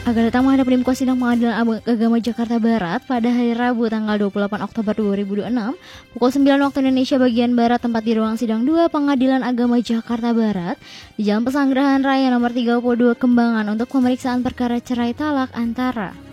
akan datang menghadap di muka sidang Pengadilan Agama Jakarta Barat pada hari Rabu tanggal 28 Oktober 2026 pukul 9 waktu Indonesia bagian Barat, tempat di ruang sidang 2 Pengadilan Agama Jakarta Barat di Jalan Pesanggerahan Raya nomor 32 Kembangan untuk pemeriksaan perkara cerai talak antara